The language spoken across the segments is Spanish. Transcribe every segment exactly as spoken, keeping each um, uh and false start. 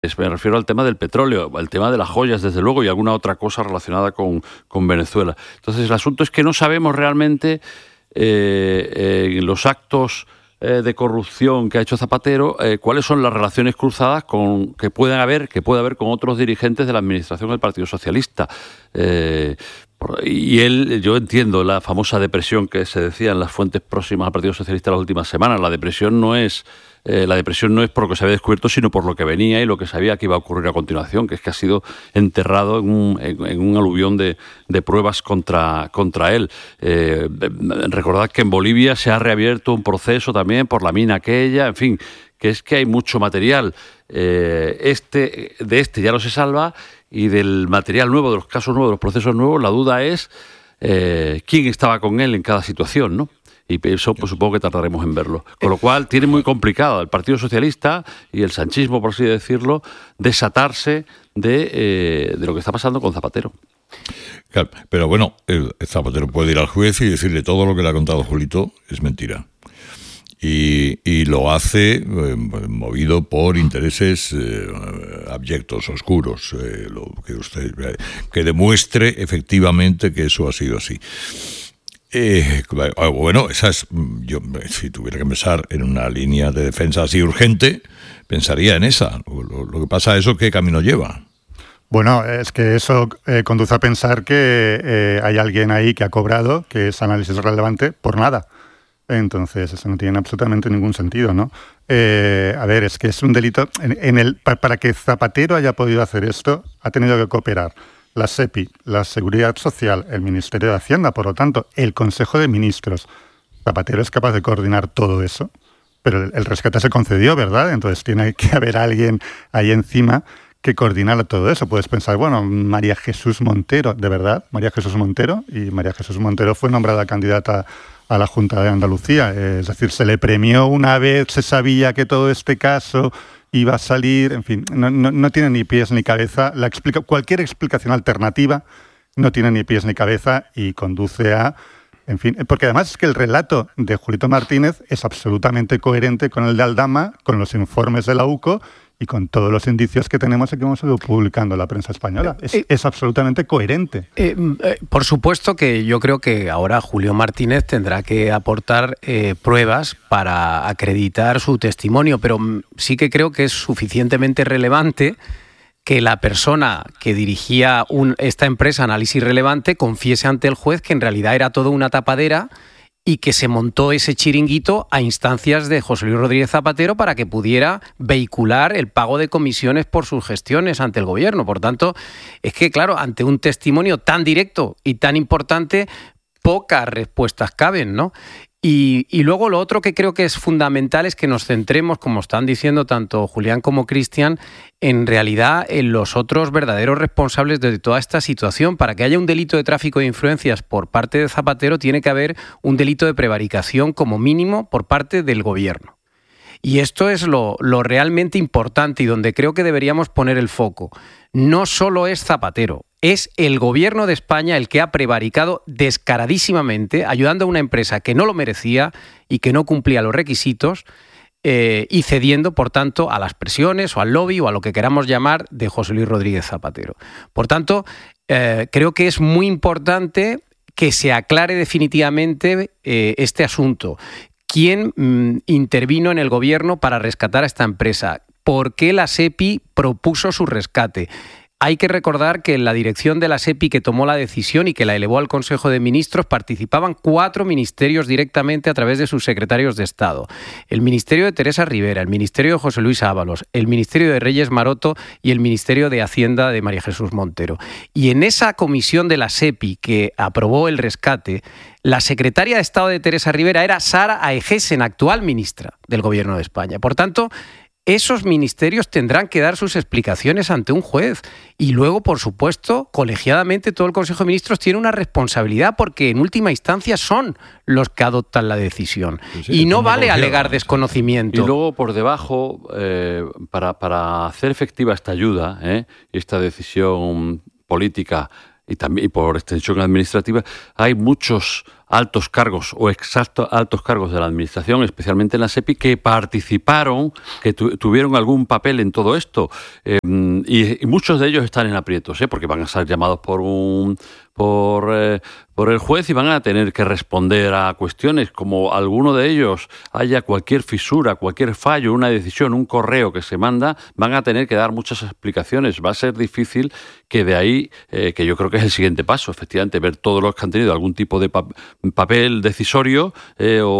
Me refiero al tema del petróleo, al tema de las joyas, desde luego, y alguna otra cosa relacionada con, con Venezuela. Entonces, el asunto es que no sabemos realmente eh, eh, los actos eh, de corrupción que ha hecho Zapatero, eh, cuáles son las relaciones cruzadas con que pueden haber, que puede haber con otros dirigentes de la administración del Partido Socialista. Eh, Y él, yo entiendo la famosa depresión que se decía en las fuentes próximas al Partido Socialista en las últimas semanas. La depresión no es eh, la depresión no es por lo que se había descubierto, sino por lo que venía y lo que sabía que iba a ocurrir a continuación, que es que ha sido enterrado en un, en, en un aluvión de, de pruebas contra, contra él. Eh, recordad que en Bolivia se ha reabierto un proceso también por la mina aquella, en fin, que es que hay mucho material. Eh, este, de este ya no se salva, y del material nuevo, de los casos nuevos, de los procesos nuevos, la duda es eh, quién estaba con él en cada situación, ¿no? Y eso pues, supongo que tardaremos en verlo. Con lo cual tiene muy complicado el Partido Socialista y el sanchismo, por así decirlo, desatarse de, eh, de lo que está pasando con Zapatero. Claro, pero bueno, el Zapatero puede ir al juez y decirle todo lo que le ha contado Julito es mentira. Y, y lo hace eh, movido por intereses eh, abyectos, oscuros, eh, lo que usted eh, que demuestre efectivamente que eso ha sido así. Eh, bueno, esa es, yo si tuviera que pensar en una línea de defensa así urgente, pensaría en esa. Lo, lo que pasa es eso, ¿qué camino lleva? Bueno, es que eso eh, conduce a pensar que eh, hay alguien ahí que ha cobrado, que es análisis relevante, por nada. Entonces, eso no tiene absolutamente ningún sentido, ¿no? Eh, a ver, es que es un delito... En, en el, para que Zapatero haya podido hacer esto, ha tenido que cooperar la SEPI, la Seguridad Social, el Ministerio de Hacienda, por lo tanto, el Consejo de Ministros. Zapatero es capaz de coordinar todo eso, pero el, el rescate se concedió, ¿verdad? Entonces tiene que haber alguien ahí encima que coordinara todo eso. Puedes pensar, bueno, María Jesús Montero, ¿de verdad? María Jesús Montero, y María Jesús Montero fue nombrada candidata a la Junta de Andalucía. Es decir, se le premió una vez, se sabía que todo este caso iba a salir, en fin, no, no, no tiene ni pies ni cabeza. La explica, cualquier explicación alternativa no tiene ni pies ni cabeza y conduce a... En fin, porque además es que el relato de Julito Martínez es absolutamente coherente con el de Aldama, con los informes de la U C O y con todos los indicios que tenemos y que hemos ido publicando en la prensa española. Es, eh, es absolutamente coherente. Eh, eh, por supuesto que yo creo que ahora Julio Martínez tendrá que aportar eh, pruebas para acreditar su testimonio, pero sí que creo que es suficientemente relevante que la persona que dirigía un, esta empresa Análisis Relevante confiese ante el juez que en realidad era todo una tapadera y que se montó ese chiringuito a instancias de José Luis Rodríguez Zapatero para que pudiera vehicular el pago de comisiones por sus gestiones ante el gobierno. Por tanto, es que, claro, ante un testimonio tan directo y tan importante, pocas respuestas caben, ¿no? Y, y luego lo otro que creo que es fundamental es que nos centremos, como están diciendo tanto Julián como Cristian, en realidad en los otros verdaderos responsables de toda esta situación. Para que haya un delito de tráfico de influencias por parte de Zapatero, tiene que haber un delito de prevaricación como mínimo por parte del gobierno. Y esto es lo, lo realmente importante y donde creo que deberíamos poner el foco. No solo es Zapatero, es el gobierno de España el que ha prevaricado descaradísimamente, ayudando a una empresa que no lo merecía y que no cumplía los requisitos, eh, y cediendo, por tanto, a las presiones o al lobby o a lo que queramos llamar de José Luis Rodríguez Zapatero. Por tanto, eh, creo que es muy importante que se aclare definitivamente eh, este asunto. ¿Quién mmm, intervino en el gobierno para rescatar a esta empresa? ¿Por qué la SEPI propuso su rescate? Hay que recordar que en la dirección de la SEPI que tomó la decisión y que la elevó al Consejo de Ministros participaban cuatro ministerios directamente a través de sus secretarios de Estado. El Ministerio de Teresa Rivera, el Ministerio de José Luis Ábalos, el Ministerio de Reyes Maroto y el Ministerio de Hacienda de María Jesús Montero. Y en esa comisión de la SEPI que aprobó el rescate, la secretaria de Estado de Teresa Rivera era Sara Aegesen, actual ministra del Gobierno de España. Por tanto, esos ministerios tendrán que dar sus explicaciones ante un juez. Y luego, por supuesto, colegiadamente todo el Consejo de Ministros tiene una responsabilidad porque en última instancia son los que adoptan la decisión. Pues sí, y no vale alegar desconocimiento. Y luego, por debajo, eh, para, para hacer efectiva esta ayuda, eh, esta decisión política y también y por extensión administrativa, hay muchos altos cargos o exactos altos cargos de la administración, especialmente en la SEPI, que participaron, que tu, tuvieron algún papel en todo esto. Eh, y, y muchos de ellos están en aprietos, ¿eh? Porque van a ser llamados por un por, eh, por el juez y van a tener que responder a cuestiones como alguno de ellos haya cualquier fisura, cualquier fallo, una decisión, un correo que se manda, van a tener que dar muchas explicaciones. Va a ser difícil que de ahí, eh, que yo creo que es el siguiente paso, efectivamente, ver todos los que han tenido algún tipo de papel papel decisorio eh, o,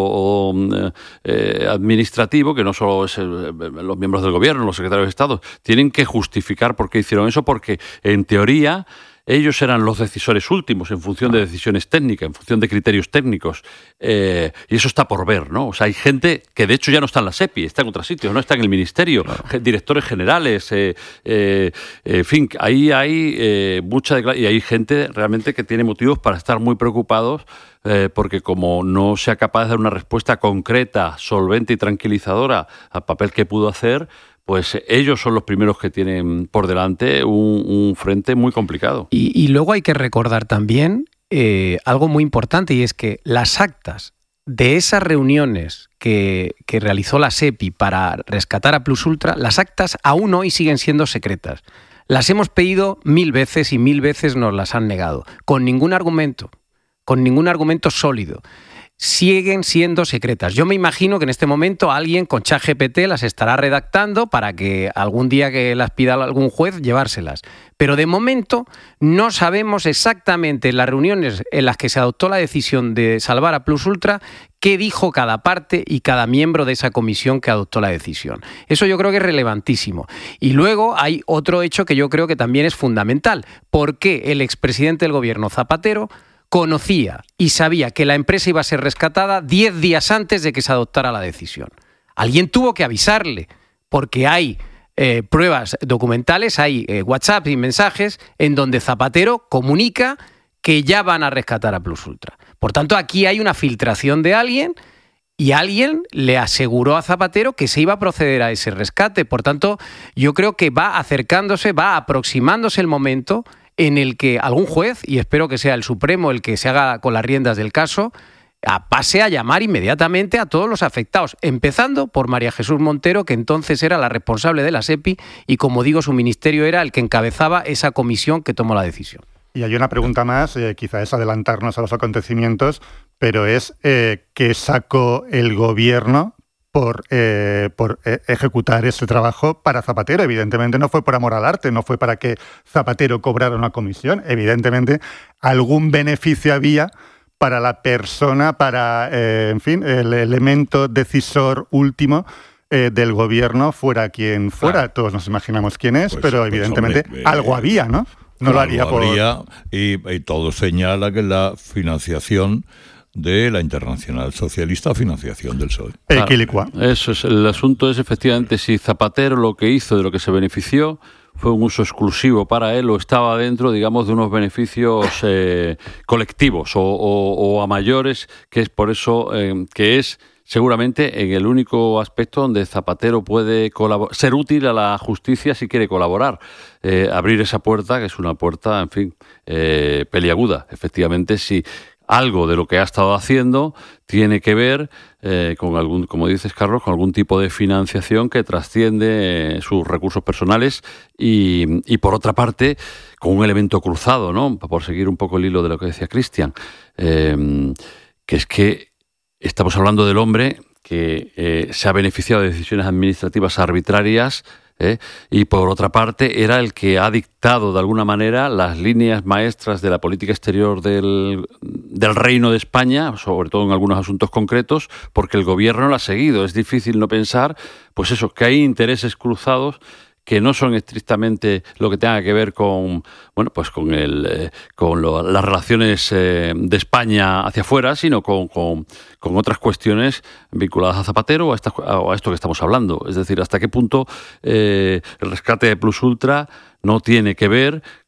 o eh, administrativo, que no solo es el, los miembros del gobierno, los secretarios de Estado, tienen que justificar por qué hicieron eso, porque en teoría ellos eran los decisores últimos en función de decisiones técnicas, en función de criterios técnicos. Eh, y eso está por ver, ¿no? O sea, hay gente que de hecho ya no está en la SEPI, está en otros sitios, no está en el Ministerio, claro. Directores generales, eh, eh, en fin, ahí hay eh, mucha y hay gente realmente que tiene motivos para estar muy preocupados. Eh, porque como no sea capaz de dar una respuesta concreta, solvente y tranquilizadora al papel que pudo hacer, pues ellos son los primeros que tienen por delante un, un frente muy complicado. Y, y luego hay que recordar también eh, algo muy importante, y es que las actas de esas reuniones que, que realizó la SEPI para rescatar a Plus Ultra, las actas aún hoy siguen siendo secretas. Las hemos pedido mil veces y mil veces nos las han negado, con ningún argumento. con ningún argumento sólido. Siguen siendo secretas. Yo me imagino que en este momento alguien con ChatGPT las estará redactando para que algún día que las pida algún juez, llevárselas. Pero de momento no sabemos exactamente en las reuniones en las que se adoptó la decisión de salvar a Plus Ultra qué dijo cada parte y cada miembro de esa comisión que adoptó la decisión. Eso yo creo que es relevantísimo. Y luego hay otro hecho que yo creo que también es fundamental. ¿Por qué el expresidente del gobierno, Zapatero, conocía y sabía que la empresa iba a ser rescatada diez días antes de que se adoptara la decisión? Alguien tuvo que avisarle, porque hay eh, pruebas documentales, hay eh, WhatsApp y mensajes en donde Zapatero comunica que ya van a rescatar a Plus Ultra. Por tanto, aquí hay una filtración de alguien y alguien le aseguró a Zapatero que se iba a proceder a ese rescate. Por tanto, yo creo que va acercándose, va aproximándose el momento en el que algún juez, y espero que sea el Supremo el que se haga con las riendas del caso, pase a llamar inmediatamente a todos los afectados, empezando por María Jesús Montero, que entonces era la responsable de la SEPI y, como digo, su ministerio era el que encabezaba esa comisión que tomó la decisión. Y hay una pregunta más, eh, quizá es adelantarnos a los acontecimientos, pero es eh, ¿qué sacó el gobierno por, eh, por eh, ejecutar ese trabajo para Zapatero? Evidentemente no fue por amor al arte, no fue para que Zapatero cobrara una comisión. Evidentemente algún beneficio había para la persona, para, eh, en fin, el elemento decisor último eh, del gobierno, fuera quien fuera. Claro. Todos nos imaginamos quién es, pues, pero pues, evidentemente hombre, eh, algo había, ¿no? No lo haría por... Habría, y, y todo señala que la financiación de la Internacional Socialista, financiación del P S O E. Claro, eso es, el asunto es efectivamente si Zapatero lo que hizo, de lo que se benefició, fue un uso exclusivo para él o estaba dentro, digamos, de unos beneficios eh, colectivos o, o, o a mayores, que es por eso eh, que es seguramente en el único aspecto donde Zapatero puede colabor- ser útil a la justicia si quiere colaborar. Eh, abrir esa puerta, que es una puerta, en fin, eh, peliaguda. Efectivamente, si algo de lo que ha estado haciendo tiene que ver eh, con algún, como dices, Carlos, con algún tipo de financiación que trasciende eh, sus recursos personales y, y, por otra parte, con un elemento cruzado, ¿no? Por seguir un poco el hilo de lo que decía Cristian, eh, que es que estamos hablando del hombre que eh, se ha beneficiado de decisiones administrativas arbitrarias, ¿eh? Y por otra parte era el que ha dictado de alguna manera las líneas maestras de la política exterior del, del Reino de España, sobre todo en algunos asuntos concretos, porque el gobierno lo ha seguido. Es difícil no pensar, pues eso, que hay intereses cruzados que no son estrictamente lo que tenga que ver con, bueno, pues con el, eh, con lo, las relaciones eh, de España hacia afuera, sino con, con, con otras cuestiones vinculadas a Zapatero o a, esta, o a esto que estamos hablando. Es decir, hasta qué punto eh, el rescate de Plus Ultra no tiene que ver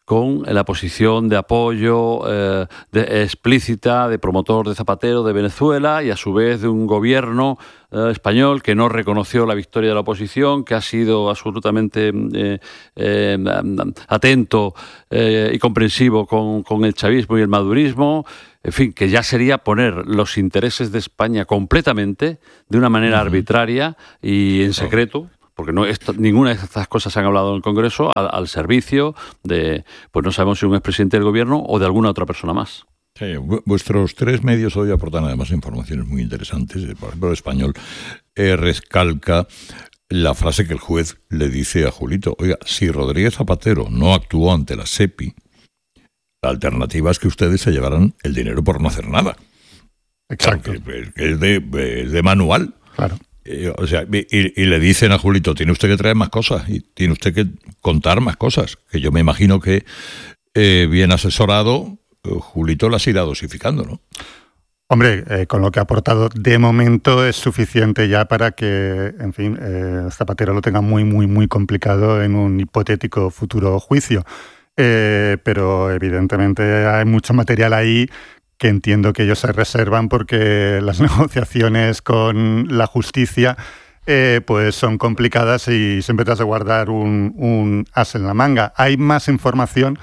con la posición de apoyo eh, de, explícita de promotor de Zapatero de Venezuela y a su vez de un gobierno eh, español que no reconoció la victoria de la oposición, que ha sido absolutamente eh, eh, atento eh, y comprensivo con, con el chavismo y el madurismo. En fin, que ya sería poner los intereses de España completamente, de una manera uh-huh. arbitraria y en secreto, porque no esto, ninguna de estas cosas se han hablado en el Congreso, al, al servicio de, pues no sabemos si un expresidente del gobierno o de alguna otra persona más. Sí, vuestros tres medios hoy aportan además informaciones muy interesantes. Por ejemplo, el Español eh, rescalca la frase que el juez le dice a Julito: oiga, si Rodríguez Zapatero no actuó ante la SEPI, la alternativa es que ustedes se llevaran el dinero por no hacer nada. Exacto. Claro, que, que es, de, es de manual. Claro. Eh, o sea, y, y le dicen a Julito: tiene usted que traer más cosas y tiene usted que contar más cosas. Que yo me imagino que, eh, bien asesorado, Julito las irá dosificando, ¿no? Hombre, eh, con lo que ha aportado de momento es suficiente ya para que, en fin, eh, Zapatero lo tenga muy, muy, muy complicado en un hipotético futuro juicio. Eh, pero evidentemente hay mucho material ahí que entiendo que ellos se reservan porque las negociaciones con la justicia eh, pues son complicadas y siempre te has de guardar un, un as en la manga. Hay más información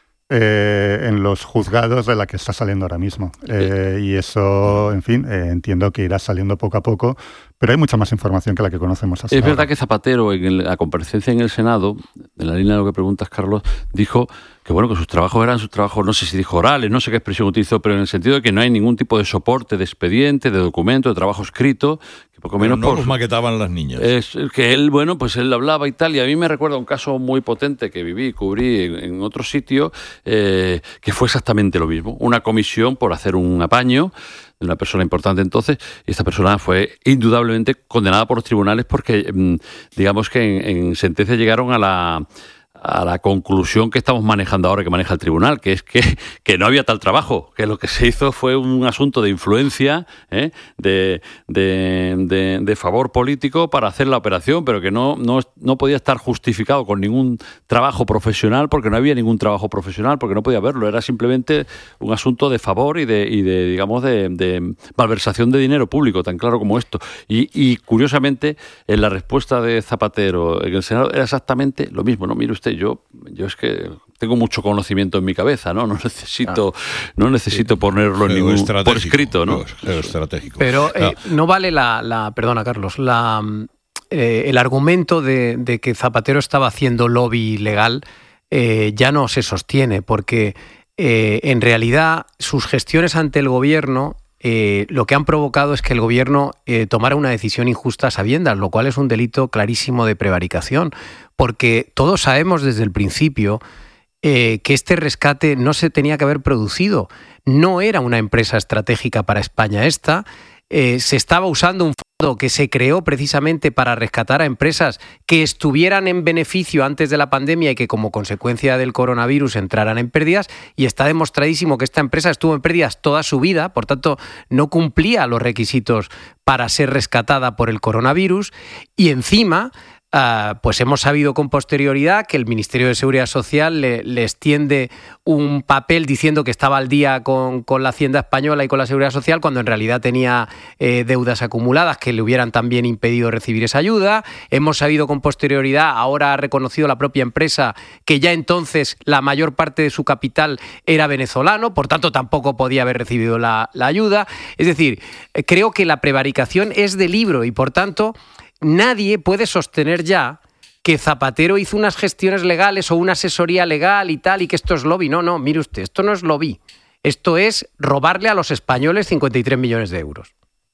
eh, en los juzgados de la que está saliendo ahora mismo. Eh, y eso, en fin, eh, entiendo que irá saliendo poco a poco, pero hay mucha más información que la que conocemos hasta Es ahora. verdad que Zapatero, en la comparecencia en el Senado, en la línea de lo que preguntas, Carlos, dijo que bueno, que sus trabajos eran sus trabajos, no sé si dijo orales, no sé qué expresión utilizó, pero en el sentido de que no hay ningún tipo de soporte, de expediente, de documento, de trabajo escrito, que poco menos no por, los maquetaban las niñas. Es que él, bueno, pues él hablaba y tal, y a mí me recuerda un caso muy potente que viví y cubrí en, en otro sitio, eh, que fue exactamente lo mismo, una comisión por hacer un apaño de una persona importante entonces, y esta persona fue indudablemente condenada por los tribunales porque, digamos que en, en sentencia llegaron a la a la conclusión que estamos manejando ahora, que maneja el tribunal, que es que, que no había tal trabajo, que lo que se hizo fue un asunto de influencia, ¿eh? de, de, de, de favor político para hacer la operación, pero que no, no, no podía estar justificado con ningún trabajo profesional, porque no había ningún trabajo profesional, porque no podía haberlo, era simplemente un asunto de favor y de, y de digamos, de, de malversación de dinero público, tan claro como esto. Y, y curiosamente, en la respuesta de Zapatero en el Senado era exactamente lo mismo, ¿no? Mire usted, Yo, yo es que tengo mucho conocimiento en mi cabeza, ¿no? No necesito, ah. no necesito ponerlo en ningún por escrito, ¿no? Geoestratégico. Pero eh, no vale la, la, perdona, Carlos, la, eh, el argumento de, de que Zapatero estaba haciendo lobby legal eh, ya no se sostiene, porque eh, en realidad sus gestiones ante el gobierno Eh, lo que han provocado es que el gobierno eh, tomara una decisión injusta a sabiendas, lo cual es un delito clarísimo de prevaricación, porque todos sabemos desde el principio eh, que este rescate no se tenía que haber producido. No era una empresa estratégica para España esta, eh, se estaba usando un fondo que se creó precisamente para rescatar a empresas que estuvieran en beneficio antes de la pandemia y que como consecuencia del coronavirus entraran en pérdidas, y está demostradísimo que esta empresa estuvo en pérdidas toda su vida, por tanto no cumplía los requisitos para ser rescatada por el coronavirus, y encima Uh, pues hemos sabido con posterioridad que el Ministerio de Seguridad Social le, le extiende un papel diciendo que estaba al día con, con la Hacienda Española y con la Seguridad Social, cuando en realidad tenía eh, deudas acumuladas que le hubieran también impedido recibir esa ayuda. Hemos sabido con posterioridad, ahora ha reconocido la propia empresa, que ya entonces la mayor parte de su capital era venezolano, por tanto tampoco podía haber recibido la, la ayuda. Es decir, creo que la prevaricación es de libro y por tanto nadie puede sostener ya que Zapatero hizo unas gestiones legales o una asesoría legal y tal, y que esto es lobby. No, no, mire usted, esto no es lobby. Esto es robarle a los españoles cincuenta y tres millones de euros.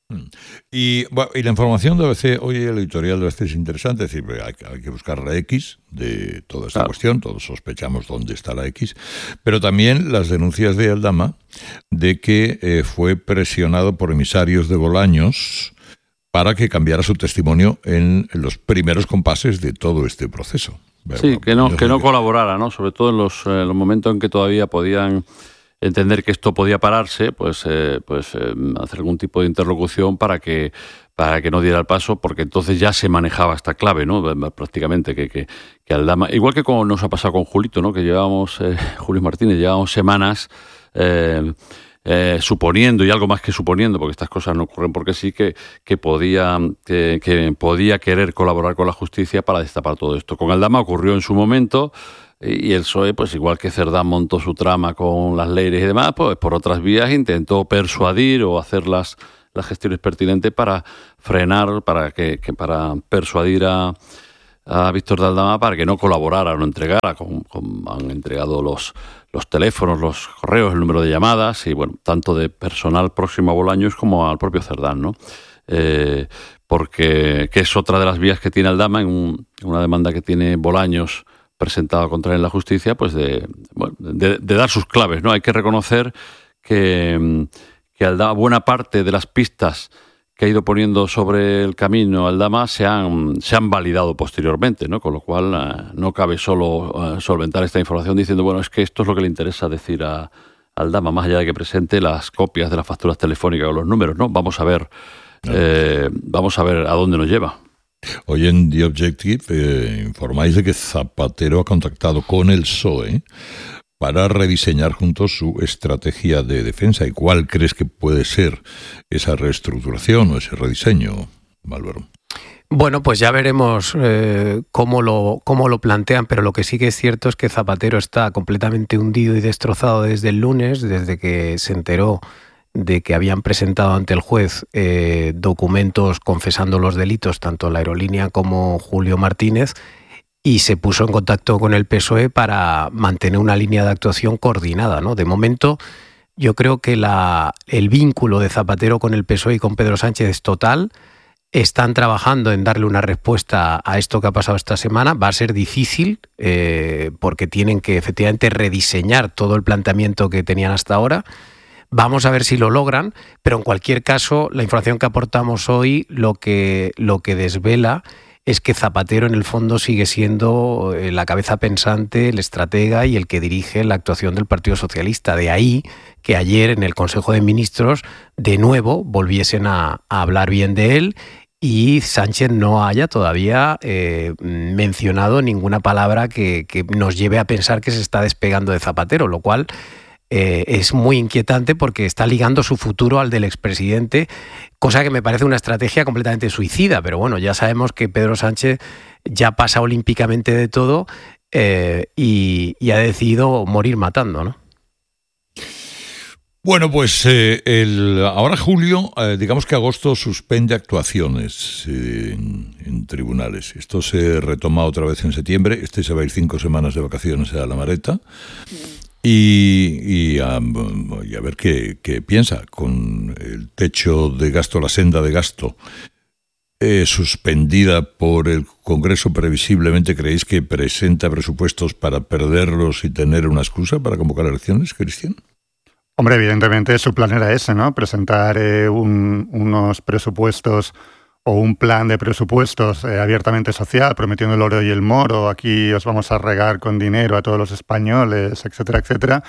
Y, bueno, y la información de A B C, hoy el editorial de A B C es interesante, es decir, hay, hay que buscar la X de toda esta claro. cuestión, todos sospechamos dónde está la X, pero también las denuncias de Aldama de que eh, fue presionado por emisarios de Bolaños para que cambiara su testimonio en los primeros compases de todo este proceso. Sí, que no, que no colaborara, ¿no? Sobre todo en los, en los momentos en que todavía podían entender que esto podía pararse, pues, eh, pues eh, hacer algún tipo de interlocución para que para que no diera el paso, porque entonces ya se manejaba esta clave, ¿no? Prácticamente, que, que, que Aldama, igual que como nos ha pasado con Julito, ¿no? Que llevábamos, eh, Julio Martínez, llevábamos semanas eh, eh, suponiendo, y algo más que suponiendo, porque estas cosas no ocurren porque sí, que, que, podía, que, que podía querer colaborar con la justicia para destapar todo esto. Con Aldama ocurrió en su momento, y el P S O E, pues igual que Cerdán montó su trama con las leyes y demás, pues por otras vías intentó persuadir o hacer las, las gestiones pertinentes para frenar, para que, que para persuadir a, a Víctor de Aldama para que no colaborara o no entregara. Con, con, han entregado los, los teléfonos, los correos, el número de llamadas, y bueno, tanto de personal próximo a Bolaños como al propio Cerdán, ¿no? Eh, porque que es otra de las vías que tiene Aldama en un, una demanda que tiene Bolaños presentado contra él en la justicia, pues de, bueno, de, de dar sus claves, ¿no? Hay que reconocer que, que Aldama, buena parte de las pistas que ha ido poniendo sobre el camino Aldama se han, se han validado posteriormente, ¿no? Con lo cual eh, no cabe solo eh, solventar esta información diciendo, bueno, es que esto es lo que le interesa decir a Aldama, más allá de que presente las copias de las facturas telefónicas o los números, ¿no? Vamos a ver, eh, vamos a ver a dónde nos lleva. Hoy en The Objective eh, informáis de que Zapatero ha contactado con el P S O E para rediseñar juntos su estrategia de defensa. ¿Y cuál crees que puede ser esa reestructuración o ese rediseño, Álvaro? Bueno, pues ya veremos eh, cómo lo, cómo lo plantean, pero lo que sí que es cierto es que Zapatero está completamente hundido y destrozado desde el lunes, desde que se enteró de que habían presentado ante el juez eh, documentos confesando los delitos, tanto la aerolínea como Julio Martínez, y se puso en contacto con el P S O E para mantener una línea de actuación coordinada, ¿no? De momento, yo creo que la, el vínculo de Zapatero con el P S O E y con Pedro Sánchez es total. Están trabajando en darle una respuesta a esto que ha pasado esta semana. Va a ser difícil eh, porque tienen que efectivamente rediseñar todo el planteamiento que tenían hasta ahora. Vamos a ver si lo logran, pero en cualquier caso, la información que aportamos hoy lo que, lo que desvela es que Zapatero en el fondo sigue siendo la cabeza pensante, el estratega y el que dirige la actuación del Partido Socialista. De ahí que ayer en el Consejo de Ministros de nuevo volviesen a, a hablar bien de él y Sánchez no haya todavía eh, mencionado ninguna palabra que, que nos lleve a pensar que se está despegando de Zapatero, lo cual Eh, es muy inquietante porque está ligando su futuro al del expresidente, cosa que me parece una estrategia completamente suicida, pero bueno, ya sabemos que Pedro Sánchez ya pasa olímpicamente de todo eh, y, y ha decidido morir matando, ¿no? Bueno, pues eh, el, ahora julio, eh, digamos que agosto suspende actuaciones eh, en, en tribunales. Esto se retoma otra vez en septiembre. Este se va a ir cinco semanas de vacaciones a La Mareta. Y, y, a, y a ver qué, qué piensa con el techo de gasto, la senda de gasto eh, suspendida por el Congreso previsiblemente. ¿Creéis que presenta presupuestos para perderlos y tener una excusa para convocar elecciones, Cristian? Hombre, evidentemente su plan era ese, ¿no? Presentar eh, un, unos presupuestos o un plan de presupuestos eh, abiertamente social, prometiendo el oro y el moro, aquí os vamos a regar con dinero a todos los españoles, etcétera, etcétera,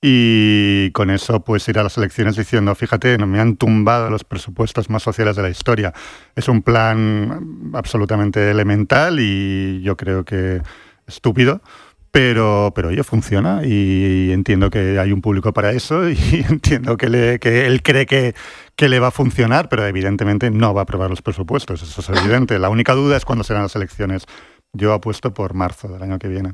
y con eso pues ir a las elecciones diciendo, fíjate, no me han tumbado los presupuestos más sociales de la historia. Es un plan absolutamente elemental y yo creo que estúpido, pero, pero oye, funciona y entiendo que hay un público para eso y entiendo que, le, que él cree que, que le va a funcionar, pero evidentemente no va a aprobar los presupuestos, eso es evidente. La única duda es cuándo serán las elecciones. Yo apuesto por marzo del año que viene.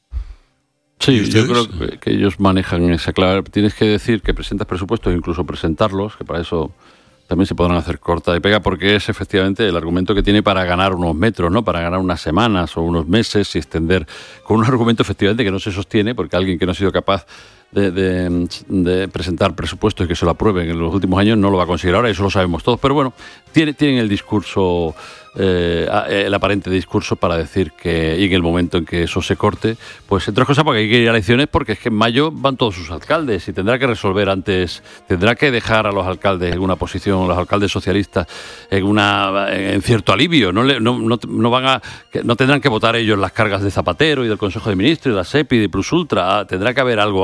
Sí, yo creo que, que ellos manejan esa clave. Tienes que decir que presentas presupuestos, incluso presentarlos, que para eso también se podrán hacer corta y pega, porque es efectivamente el argumento que tiene para ganar unos metros, ¿no? Para ganar unas semanas o unos meses y extender, con un argumento efectivamente que no se sostiene, porque alguien que no ha sido capaz de, de, de presentar presupuestos y que se lo aprueben en los últimos años no lo va a conseguir ahora, eso lo sabemos todos, pero bueno, tiene, tienen el discurso, eh, el aparente discurso para decir que, y en el momento en que eso se corte, pues entre otras cosas porque hay que ir a elecciones, porque es que en mayo van todos sus alcaldes y tendrá que resolver antes, tendrá que dejar a los alcaldes en una posición, los alcaldes socialistas en una en cierto alivio, no, le, no, no, no van a, no tendrán que votar ellos las cargas de Zapatero y del Consejo de Ministros, de la SEPI, de Plus Ultra, tendrá que haber algo antes,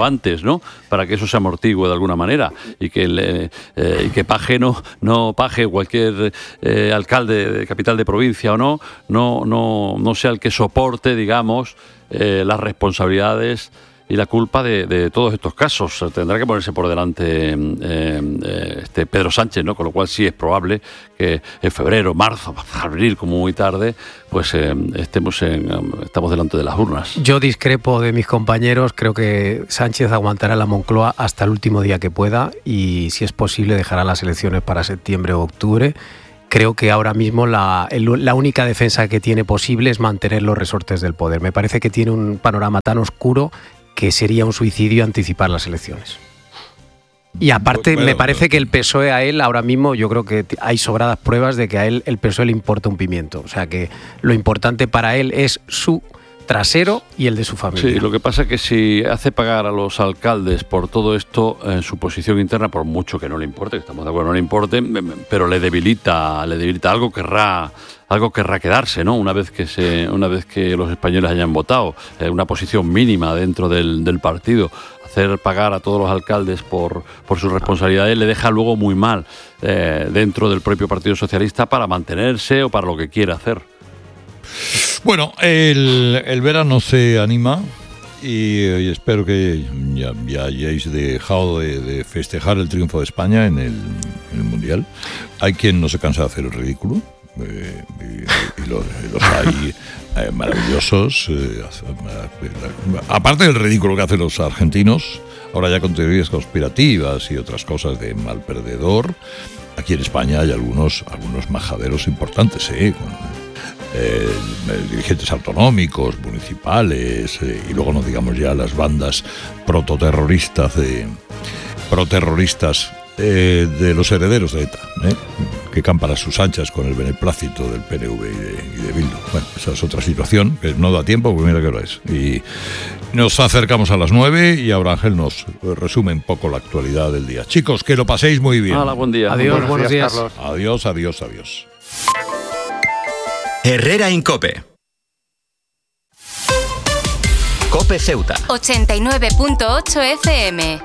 Sánchez, ¿no? Para que eso se amortigue de alguna manera y que, le, eh, y que paje no, no paje cualquier eh, alcalde de capital de provincia o no, no, no, no sea el que soporte, digamos, eh, las responsabilidades y la culpa de, de todos estos casos. Tendrá que ponerse por delante eh, eh, este Pedro Sánchez, ¿no? Con lo cual sí es probable que en febrero, marzo, abril, como muy tarde, pues eh, estemos en, estamos delante de las urnas. Yo discrepo de mis compañeros, creo que Sánchez aguantará la Moncloa hasta el último día que pueda y, si es posible, dejará las elecciones para septiembre o octubre. Creo que ahora mismo la, el, la única defensa que tiene posible es mantener los resortes del poder. Me parece que tiene un panorama tan oscuro que sería un suicidio anticipar las elecciones. Y aparte, bueno, me parece que el P S O E a él ahora mismo, yo creo que hay sobradas pruebas de que a él el P S O E le importa un pimiento. O sea que lo importante para él es su trasero y el de su familia. Sí, lo que pasa es que si hace pagar a los alcaldes por todo esto en su posición interna, por mucho que no le importe, que estamos de acuerdo, no le importe, pero le debilita, le debilita algo, querrá algo querrá quedarse, ¿no? Una vez que se, una vez que los españoles hayan votado, eh, una posición mínima dentro del, del partido. Hacer pagar a todos los alcaldes por, por sus responsabilidades le deja luego muy mal eh, dentro del propio Partido Socialista para mantenerse o para lo que quiera hacer. Bueno, el, el verano se anima y, y espero que ya, ya hayáis dejado de, de festejar el triunfo de España en el, en el Mundial. Hay quien no se cansa de hacer el ridículo. Eh, y, y, los, y los hay eh, maravillosos eh, aparte del ridículo que hacen los argentinos ahora ya con teorías conspirativas y otras cosas de mal perdedor. Aquí en España hay algunos algunos majaderos importantes eh, con, eh, dirigentes autonómicos, municipales eh, y luego no digamos ya las bandas prototerroristas de proterroristas Eh, de los herederos de ETA, ¿eh? que campan a sus anchas con el beneplácito del P N V y de, y de Bildu. Bueno, esa es otra situación, que no da tiempo, porque mira qué hora es. Y nos acercamos a las nueve y ahora Ángel nos resume un poco la actualidad del día. Chicos, que lo paséis muy bien. Hola, buen día. Adiós, buenos, buenos días, días. Carlos. Adiós, adiós, adiós. Herrera en COPE. COPE Ceuta. ochenta y nueve punto ocho F M.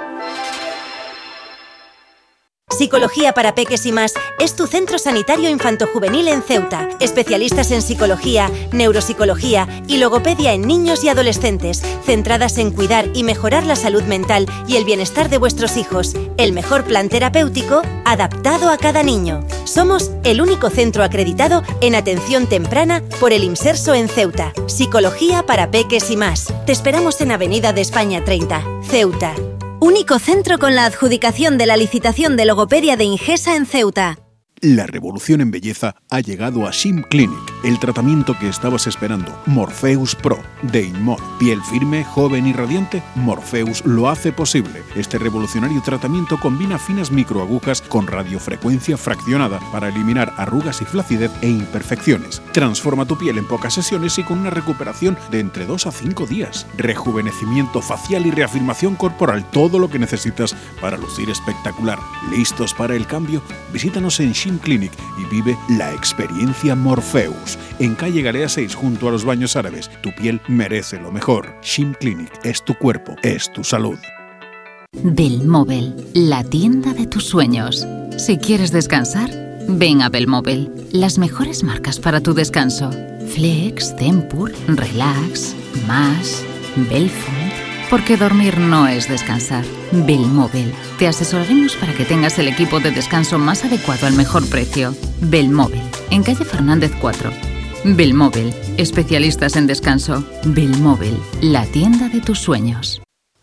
Psicología para Peques y Más es tu centro sanitario infantojuvenil en Ceuta. Especialistas en psicología, neuropsicología y logopedia en niños y adolescentes, centradas en cuidar y mejorar la salud mental y el bienestar de vuestros hijos. El mejor plan terapéutico adaptado a cada niño. Somos el único centro acreditado en atención temprana por el IMSERSO en Ceuta. Psicología para Peques y Más. Te esperamos en Avenida de España treinta, Ceuta. Único centro con la adjudicación de la licitación de logopedia de Ingesa en Ceuta. La revolución en belleza ha llegado a Shim Clinic, el tratamiento que estabas esperando. Morpheus Pro, de Inmor. Piel firme, joven y radiante, Morpheus lo hace posible. Este revolucionario tratamiento combina finas microagujas con radiofrecuencia fraccionada para eliminar arrugas y flacidez e imperfecciones. Transforma tu piel en pocas sesiones y con una recuperación de entre dos a cinco días. Rejuvenecimiento facial y reafirmación corporal, todo lo que necesitas para lucir espectacular. ¿Listos para el cambio? Visítanos en Shim Clinic y vive la experiencia Morpheus. En calle Galea seis, junto a los baños árabes. Tu piel merece lo mejor. Shim Clinic es tu cuerpo, es tu salud. Belmóvil, la tienda de tus sueños. Si quieres descansar, ven a Belmóvil. Las mejores marcas para tu descanso. Flex, Tempur, Relax, Más, Belfold. Porque dormir no es descansar. Belmóvil. Te asesoraremos para que tengas el equipo de descanso más adecuado al mejor precio. Belmóvil. En calle Fernández cuatro. Belmóvil. Especialistas en descanso. Belmóvil. La tienda de tus sueños.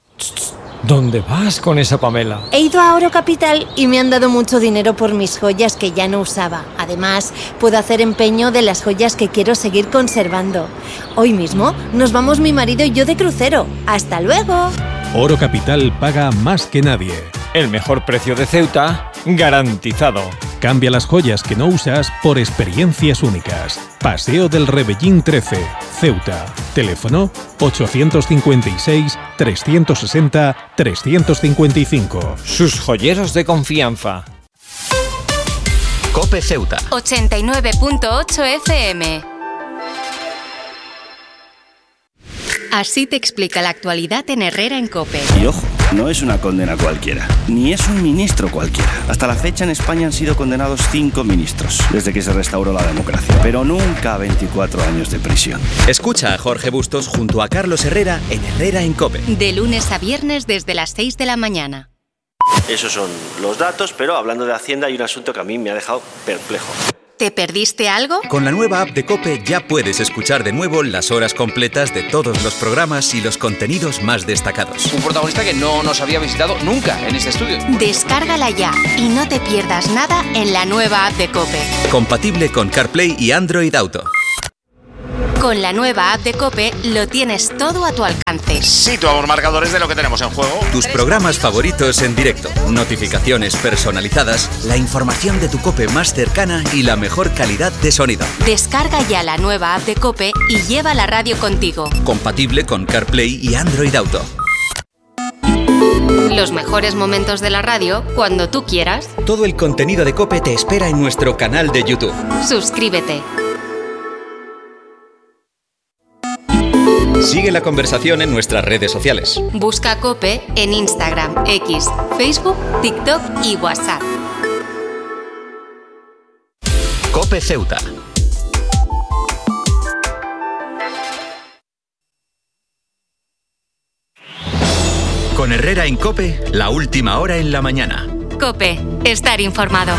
¿Dónde vas con esa Pamela? He ido a Oro Capital y me han dado mucho dinero por mis joyas que ya no usaba. Además, puedo hacer empeño de las joyas que quiero seguir conservando. Hoy mismo nos vamos mi marido y yo de crucero. ¡Hasta luego! Oro Capital paga más que nadie. El mejor precio de Ceuta, garantizado. Cambia las joyas que no usas por experiencias únicas. Paseo del Rebellín trece, Ceuta. Teléfono ochocientos cincuenta y seis, trescientos sesenta, trescientos cincuenta y cinco. Sus joyeros de confianza. COPE Ceuta. ochenta y nueve punto ocho F M. Así te explica la actualidad en Herrera en COPE. Y ojo, no es una condena cualquiera, ni es un ministro cualquiera. Hasta la fecha en España han sido condenados cinco ministros, desde que se restauró la democracia, pero nunca veinticuatro años de prisión. Escucha a Jorge Bustos junto a Carlos Herrera en Herrera en COPE. De lunes a viernes desde las seis de la mañana. Esos son los datos, pero hablando de Hacienda hay un asunto que a mí me ha dejado perplejo. ¿Te perdiste algo? Con la nueva app de COPE ya puedes escuchar de nuevo las horas completas de todos los programas y los contenidos más destacados. Un protagonista que no nos había visitado nunca en este estudio. Descárgala ya y no te pierdas nada en la nueva app de COPE. Compatible con CarPlay y Android Auto. Con la nueva app de COPE lo tienes todo a tu alcance. Situamos marcadores de lo que tenemos en juego. Tus programas favoritos en directo, notificaciones personalizadas, la información de tu COPE más cercana y la mejor calidad de sonido. Descarga ya la nueva app de COPE y lleva la radio contigo. Compatible con CarPlay y Android Auto. Los mejores momentos de la radio cuando tú quieras. Todo el contenido de COPE te espera en nuestro canal de YouTube. Suscríbete. Sigue la conversación en nuestras redes sociales. Busca COPE en Instagram, X, Facebook, TikTok y WhatsApp. COPE Ceuta. Con Herrera en COPE, la última hora en la mañana. COPE, estar informado.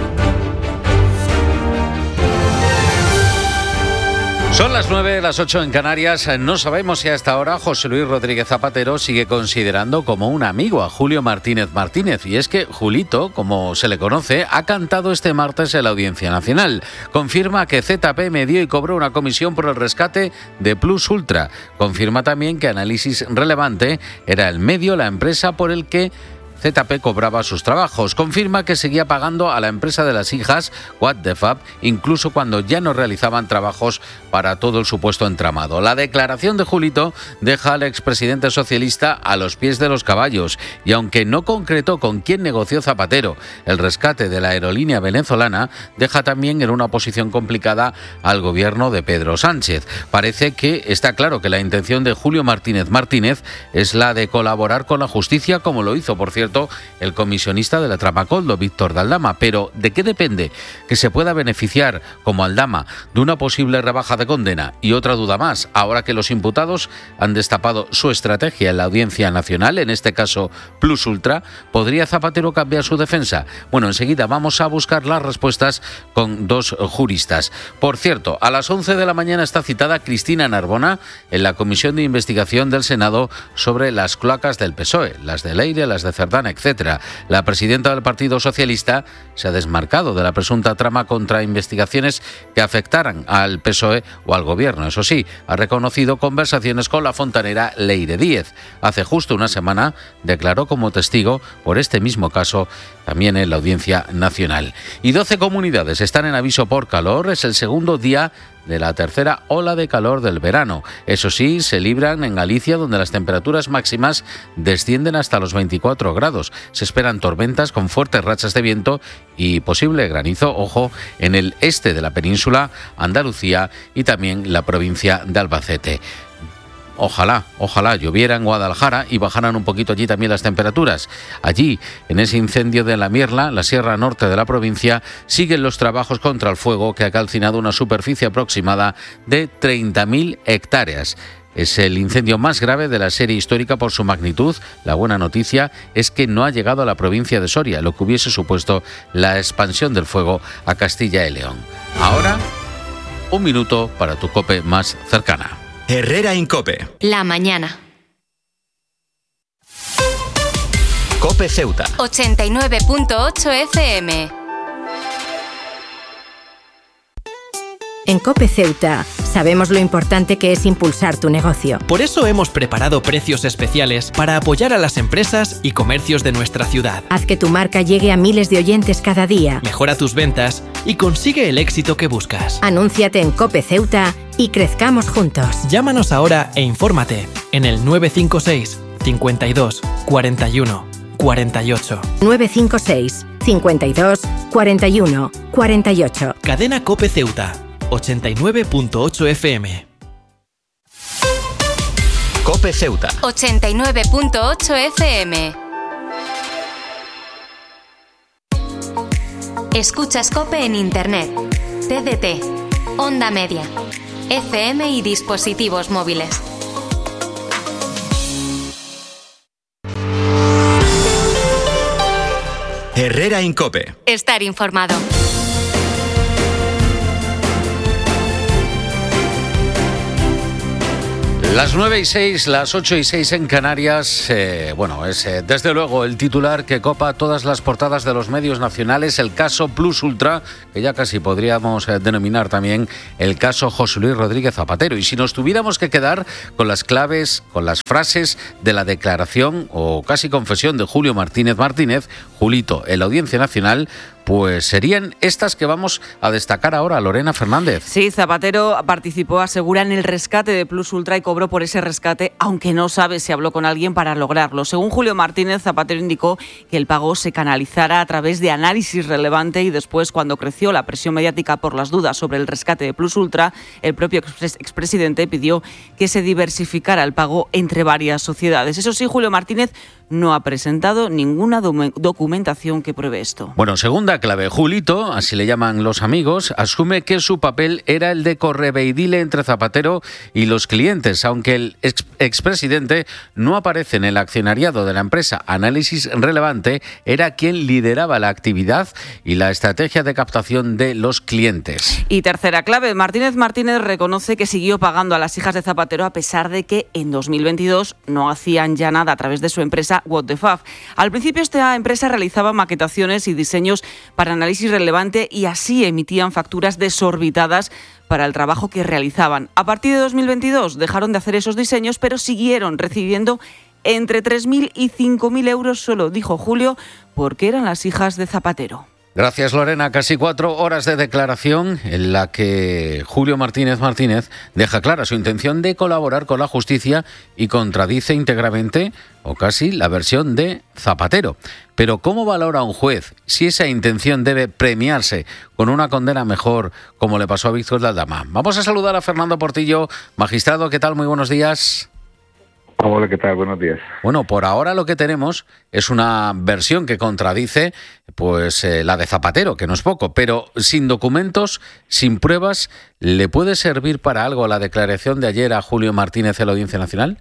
Son las nueve, las ocho en Canarias. No sabemos si hasta ahora José Luis Rodríguez Zapatero sigue considerando como un amigo a Julio Martínez Martínez. Y es que Julito, como se le conoce, ha cantado este martes en la Audiencia Nacional. Confirma que Z P me dio y cobró una comisión por el rescate de Plus Ultra. Confirma también que Análisis Relevante era el medio, la empresa por el que Z P cobraba sus trabajos. Confirma que seguía pagando a la empresa de las hijas, What the Fab, incluso cuando ya no realizaban trabajos para todo el supuesto entramado. La declaración de Julito deja al expresidente socialista a los pies de los caballos y aunque no concretó con quién negoció Zapatero el rescate de la aerolínea venezolana, deja también en una posición complicada al gobierno de Pedro Sánchez. Parece que está claro que la intención de Julio Martínez Martínez es la de colaborar con la justicia, como lo hizo, por cierto, el comisionista de la Tramacoldo, Víctor de Aldama. Pero ¿de qué depende que se pueda beneficiar como Aldama de una posible rebaja de condena? Y otra duda más, ahora que los imputados han destapado su estrategia en la Audiencia Nacional, en este caso Plus Ultra, ¿podría Zapatero cambiar su defensa? Bueno, enseguida vamos a buscar las respuestas con dos juristas. Por cierto, a las once de la mañana está citada Cristina Narbona en la Comisión de Investigación del Senado sobre las cloacas del P S O E, las de Leire, las de Cerdán, etcétera. La presidenta del Partido Socialista se ha desmarcado de la presunta trama contra investigaciones que afectaran al P S O E o al gobierno. Eso sí, ha reconocido conversaciones con la fontanera Leire Díez. Hace justo una semana declaró como testigo por este mismo caso también en la Audiencia Nacional. Y doce comunidades están en aviso por calor. Es el segundo día de la tercera ola de calor del verano. Eso sí, se libran en Galicia, donde las temperaturas máximas descienden hasta los veinticuatro grados. Se esperan tormentas con fuertes rachas de viento y posible granizo, ojo, en el este de la península, Andalucía y también la provincia de Albacete. Ojalá, ojalá lloviera en Guadalajara y bajaran un poquito allí también las temperaturas. Allí, en ese incendio de La Mierla, la sierra norte de la provincia, siguen los trabajos contra el fuego que ha calcinado una superficie aproximada de treinta mil hectáreas. Es el incendio más grave de la serie histórica por su magnitud. La buena noticia es que no ha llegado a la provincia de Soria, lo que hubiese supuesto la expansión del fuego a Castilla y León. Ahora, un minuto para tu COPE más cercana. Herrera en COPE. La mañana. COPE Ceuta. ochenta y nueve punto ocho F M. En COPE Ceuta sabemos lo importante que es impulsar tu negocio. Por eso hemos preparado precios especiales para apoyar a las empresas y comercios de nuestra ciudad. Haz que tu marca llegue a miles de oyentes cada día. Mejora tus ventas y consigue el éxito que buscas. Anúnciate en COPE Ceuta y crezcamos juntos. Llámanos ahora e infórmate en el nueve cinco seis, cincuenta y dos, cuarenta y uno, cuarenta y ocho. nueve cinco seis, cincuenta y dos, cuarenta y uno, cuarenta y ocho. Cadena COPE Ceuta. ochenta y nueve punto ocho F M. COPE Ceuta. ochenta y nueve punto ocho F M. Escuchas COPE en Internet, T D T, Onda Media, F M y dispositivos móviles. Herrera en COPE. Estar informado. Las nueve y seis, las ocho y seis en Canarias. Eh, bueno, es eh, desde luego el titular que copa todas las portadas de los medios nacionales, el caso Plus Ultra, que ya casi podríamos eh, denominar también el caso José Luis Rodríguez Zapatero. Y si nos tuviéramos que quedar con las claves, con las frases de la declaración o casi confesión de Julio Martínez Martínez, Julito, en la Audiencia Nacional, pues serían estas que vamos a destacar ahora, Lorena Fernández. Sí, Zapatero participó, asegura, en el rescate de Plus Ultra y cobró por ese rescate, aunque no sabe si habló con alguien para lograrlo. Según Julio Martínez, Zapatero indicó que el pago se canalizara a través de análisis relevante y después, cuando creció la presión mediática por las dudas sobre el rescate de Plus Ultra, el propio expresidente pidió que se diversificara el pago entre varias sociedades. Eso sí, Julio Martínez no ha presentado ninguna documentación que pruebe esto. Bueno, segunda clave. Julito, así le llaman los amigos, asume que su papel era el de correveidile entre Zapatero y los clientes, aunque el ex expresidente no aparece en el accionariado de la empresa Análisis Relevante, era quien lideraba la actividad y la estrategia de captación de los clientes. Y tercera clave. Martínez Martínez reconoce que siguió pagando a las hijas de Zapatero a pesar de que en dos mil veintidós no hacían ya nada a través de su empresa What the Fab. Al principio esta empresa realizaba maquetaciones y diseños para Análisis Relevante y así emitían facturas desorbitadas para el trabajo que realizaban. A partir de dos mil veintidós dejaron de hacer esos diseños, pero siguieron recibiendo entre tres mil y cinco mil euros solo, dijo Julio, porque eran las hijas de Zapatero. Gracias, Lorena. Casi cuatro horas de declaración en la que Julio Martínez Martínez deja clara su intención de colaborar con la justicia y contradice íntegramente, o casi, la versión de Zapatero. Pero ¿cómo valora un juez si esa intención debe premiarse con una condena mejor, como le pasó a Víctor de Aldama? Vamos a saludar a Fernando Portillo. Magistrado, ¿qué tal? Muy buenos días. Hola, ¿qué tal? Buenos días. Bueno, por ahora lo que tenemos es una versión que contradice pues eh, la de Zapatero, que no es poco, pero sin documentos, sin pruebas, ¿le puede servir para algo la declaración de ayer a Julio Martínez en la Audiencia Nacional?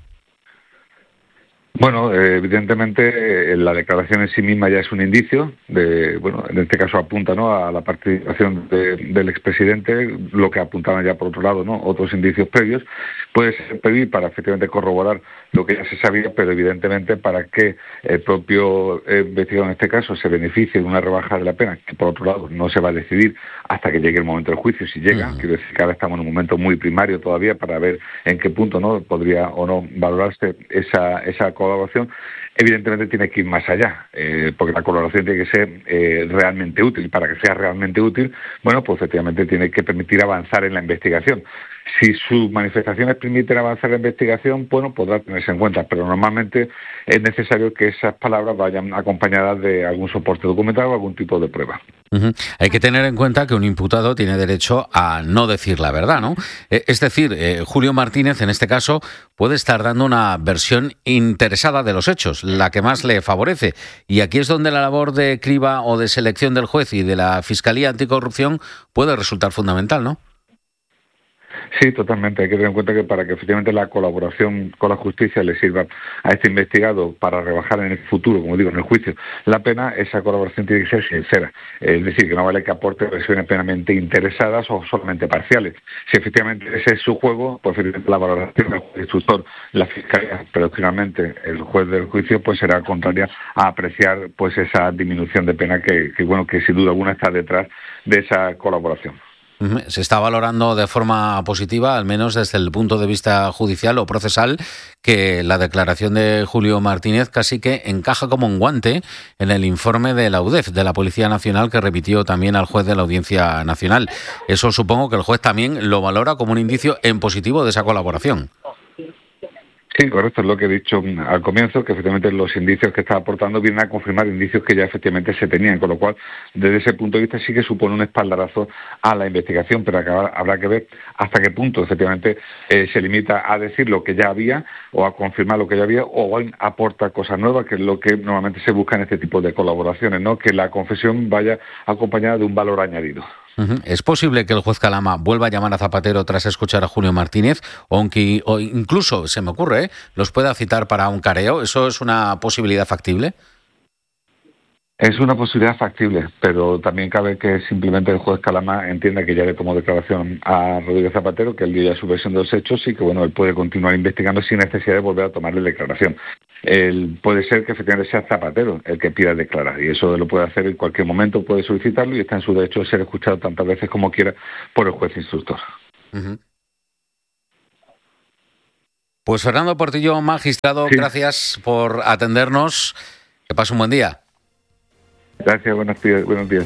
Bueno, eh, evidentemente eh, la declaración en sí misma ya es un indicio, de, bueno, en este caso apunta, ¿no?, a la participación de, del expresidente, lo que apuntaban ya por otro lado, ¿no?, otros indicios previos. Puede servir para efectivamente corroborar lo que ya se sabía, pero evidentemente para que el propio eh, investigado en este caso se beneficie de una rebaja de la pena, que por otro lado no se va a decidir hasta que llegue el momento del juicio, si llega. Uh-huh. Quiero decir que ahora estamos en un momento muy primario todavía para ver en qué punto, ¿no?, podría o no valorarse esa, esa colaboración. Evidentemente tiene que ir más allá, eh, porque la colaboración tiene que ser eh, realmente útil. Para que sea realmente útil, bueno, pues efectivamente tiene que permitir avanzar en la investigación. Si sus manifestaciones permiten avanzar en la investigación, bueno, podrá tenerse en cuenta, pero normalmente es necesario que esas palabras vayan acompañadas de algún soporte documental o algún tipo de prueba. Uh-huh. Hay que tener en cuenta que un imputado tiene derecho a no decir la verdad, ¿no? Es decir, eh, Julio Martínez, en este caso, puede estar dando una versión interesada de los hechos, la que más le favorece. Y aquí es donde la labor de criba o de selección del juez y de la Fiscalía Anticorrupción puede resultar fundamental, ¿no? Sí, totalmente. Hay que tener en cuenta que para que efectivamente la colaboración con la justicia le sirva a este investigado para rebajar en el futuro, como digo, en el juicio, la pena, esa colaboración tiene que ser sincera. Es decir, que no vale que aporte versiones plenamente interesadas o solamente parciales. Si efectivamente ese es su juego, pues efectivamente la valoración del juez instructor, la fiscalía, pero finalmente el juez del juicio, pues será contraria a apreciar pues esa disminución de pena que, que bueno, que sin duda alguna está detrás de esa colaboración. Se está valorando de forma positiva, al menos desde el punto de vista judicial o procesal, que la declaración de Julio Martínez casi que encaja como un guante en el informe de la U D E F, de la Policía Nacional, que remitió también al juez de la Audiencia Nacional. Eso supongo que el juez también lo valora como un indicio en positivo de esa colaboración. Sí, correcto, es lo que he dicho al comienzo, que efectivamente los indicios que está aportando vienen a confirmar indicios que ya efectivamente se tenían, con lo cual, desde ese punto de vista sí que supone un espaldarazo a la investigación, pero habrá que ver hasta qué punto efectivamente eh, se limita a decir lo que ya había o a confirmar lo que ya había, o aporta cosas nuevas, que es lo que normalmente se busca en este tipo de colaboraciones, ¿no? Que la confesión vaya acompañada de un valor añadido. Uh-huh. ¿Es posible que el juez Calama vuelva a llamar a Zapatero tras escuchar a Julio Martínez? O, aunque, o incluso, se me ocurre, ¿eh? los pueda citar para un careo. ¿Eso es una posibilidad factible? Es una posibilidad factible, pero también cabe que simplemente el juez Calama entienda que ya le tomó declaración a Rodríguez Zapatero, que él dio ya su versión de los hechos y que bueno, él puede continuar investigando sin necesidad de volver a tomarle declaración. Él, puede ser que efectivamente sea Zapatero el que pida declarar, y eso lo puede hacer en cualquier momento, puede solicitarlo y está en su derecho de ser escuchado tantas veces como quiera por el juez instructor. Uh-huh. Pues Fernando Portillo, magistrado, sí. Gracias por atendernos. Que pase un buen día. Gracias, buenos días. Buenos días.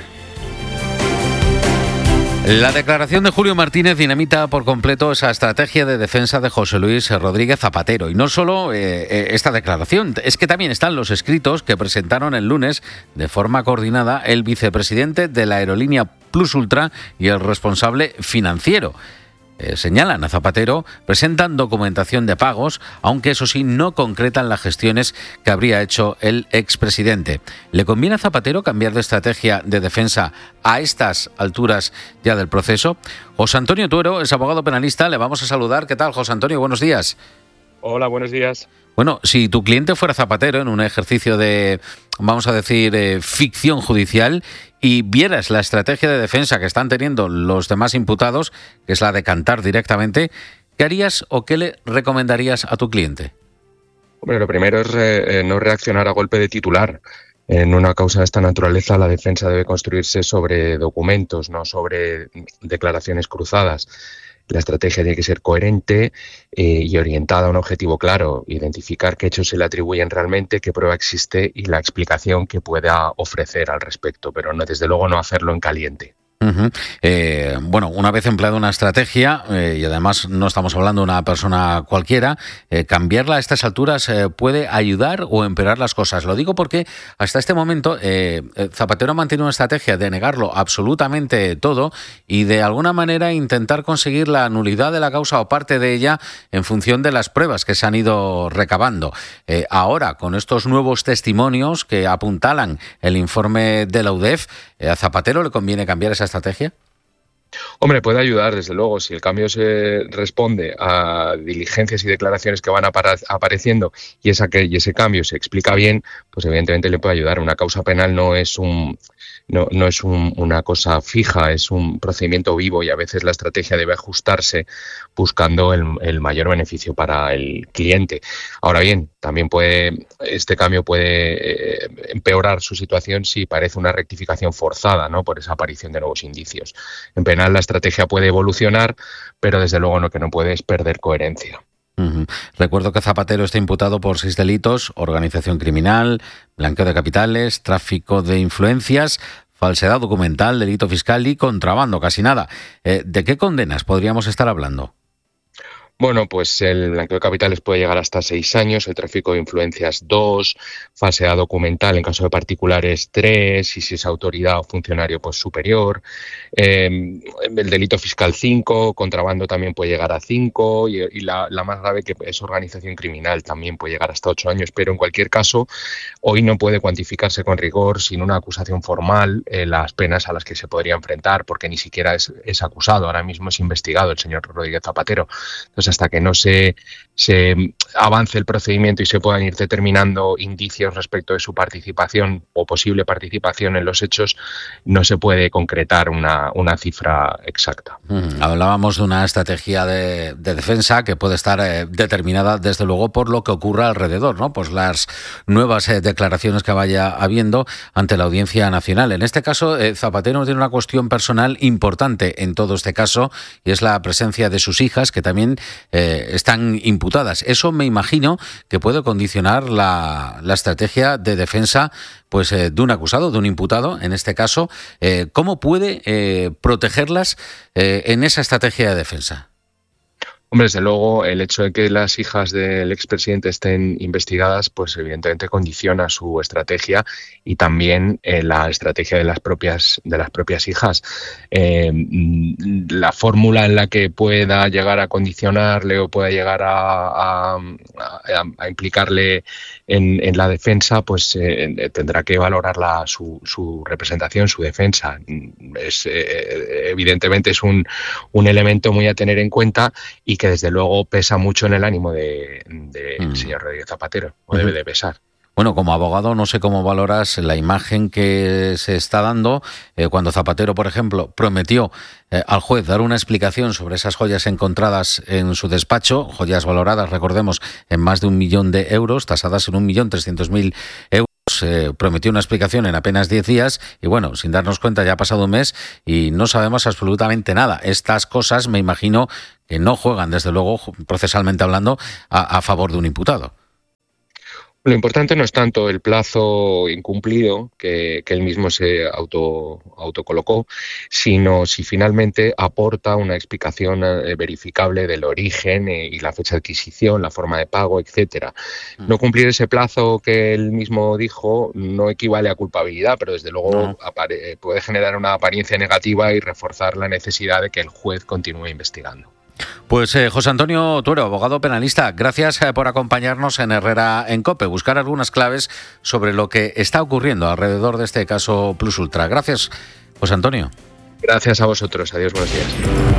La declaración de Julio Martínez dinamita por completo esa estrategia de defensa de José Luis Rodríguez Zapatero. Y no solo eh, esta declaración, es que también están los escritos que presentaron el lunes de forma coordinada el vicepresidente de la aerolínea Plus Ultra y el responsable financiero. Eh, señalan a Zapatero, presentan documentación de pagos, aunque eso sí no concretan las gestiones que habría hecho el expresidente. ¿Le conviene a Zapatero cambiar de estrategia de defensa a estas alturas ya del proceso? José Antonio Tuero es abogado penalista, le vamos a saludar. ¿Qué tal, José Antonio? Buenos días. Hola, buenos días. Bueno, si tu cliente fuera Zapatero en un ejercicio de, vamos a decir, eh, ficción judicial y vieras la estrategia de defensa que están teniendo los demás imputados, que es la de cantar directamente, ¿qué harías o qué le recomendarías a tu cliente? Hombre, lo primero es eh, no reaccionar a golpe de titular. En una causa de esta naturaleza, la defensa debe construirse sobre documentos, no sobre declaraciones cruzadas. La estrategia tiene que ser coherente eh, y orientada a un objetivo claro, identificar qué hechos se le atribuyen realmente, qué prueba existe y la explicación que pueda ofrecer al respecto, pero no, desde luego no hacerlo en caliente. Uh-huh. Eh, bueno, una vez empleada una estrategia, eh, y además no estamos hablando de una persona cualquiera, eh, cambiarla a estas alturas eh, puede ayudar o empeorar las cosas. Lo digo porque hasta este momento eh, Zapatero ha mantenido una estrategia de negarlo absolutamente todo y de alguna manera intentar conseguir la nulidad de la causa o parte de ella en función de las pruebas que se han ido recabando. Eh, ahora, con estos nuevos testimonios que apuntalan el informe de la U D E F, eh, ¿a Zapatero le conviene cambiar esa estrategia? Hombre, puede ayudar, desde luego, si el cambio se responde a diligencias y declaraciones que van apara- apareciendo y, esa que, y ese cambio se explica bien, pues evidentemente le puede ayudar. Una causa penal no es un no, no es un, una cosa fija, es un procedimiento vivo y a veces la estrategia debe ajustarse buscando el, el mayor beneficio para el cliente. Ahora bien, también puede este cambio puede eh, empeorar su situación si parece una rectificación forzada, ¿no?, por esa aparición de nuevos indicios. En penal la estrategia puede evolucionar, pero desde luego lo que no puede es perder coherencia. Uh-huh. Recuerdo que Zapatero está imputado por seis delitos: organización criminal, blanqueo de capitales, tráfico de influencias, falsedad documental, delito fiscal y contrabando, casi nada. Eh, ¿De qué condenas podríamos estar hablando? Bueno, pues el blanqueo de capitales puede llegar hasta seis años, el tráfico de influencias dos, falsedad documental en caso de particulares tres, y si es autoridad o funcionario pues superior, eh, el delito fiscal cinco, contrabando también puede llegar a cinco y, y la, la más grave, que es organización criminal, también puede llegar hasta ocho años, pero en cualquier caso hoy no puede cuantificarse con rigor sin una acusación formal eh, las penas a las que se podría enfrentar, porque ni siquiera es, es acusado, ahora mismo es investigado el señor Rodríguez Zapatero. Entonces, hasta que no se, se avance el procedimiento y se puedan ir determinando indicios respecto de su participación o posible participación en los hechos, no se puede concretar una, una cifra exacta. Mm, hablábamos de una estrategia de, de defensa que puede estar eh, determinada desde luego por lo que ocurra alrededor, ¿no? Pues las nuevas eh, declaraciones que vaya habiendo ante la Audiencia Nacional. En este caso, eh, Zapatero tiene una cuestión personal importante en todo este caso, y es la presencia de sus hijas, que también Eh, están imputadas. Eso me imagino que puede condicionar la, la estrategia de defensa pues eh, de un acusado, de un imputado, en este caso. Eh, ¿Cómo puede eh, protegerlas eh, en esa estrategia de defensa? Hombre, desde luego, el hecho de que las hijas del expresidente estén investigadas, pues evidentemente condiciona su estrategia y también eh, la estrategia de las propias de las propias hijas. Eh, la fórmula en la que pueda llegar a condicionarle o pueda llegar a, a, a, a implicarle en, en la defensa, pues eh, tendrá que valorarla su, su representación, su defensa. Es, eh, evidentemente es un, un elemento muy a tener en cuenta y que desde luego pesa mucho en el ánimo del de, de mm. señor Rodríguez Zapatero, o uh-huh. debe de pesar. Bueno, como abogado, no sé cómo valoras la imagen que se está dando eh, cuando Zapatero, por ejemplo, prometió eh, al juez dar una explicación sobre esas joyas encontradas en su despacho, joyas valoradas, recordemos, en más de un millón de euros, tasadas en un millón trescientos mil euros. Eh, prometió una explicación en apenas diez días y bueno, sin darnos cuenta ya ha pasado un mes y no sabemos absolutamente nada. Estas cosas me imagino que no juegan, desde luego, procesalmente hablando, a, a favor de un imputado. Lo importante no es tanto el plazo incumplido que, que él mismo se auto autocolocó, sino si finalmente aporta una explicación eh, verificable del origen eh, y la fecha de adquisición, la forma de pago, etcétera. Mm. No cumplir ese plazo que él mismo dijo no equivale a culpabilidad, pero desde luego no. apare puede generar una apariencia negativa y reforzar la necesidad de que el juez continúe investigando. Pues eh, José Antonio Tuero, abogado penalista, gracias eh, por acompañarnos en Herrera en COPE, buscar algunas claves sobre lo que está ocurriendo alrededor de este caso Plus Ultra. Gracias, José Antonio. Gracias a vosotros. Adiós, buenos días.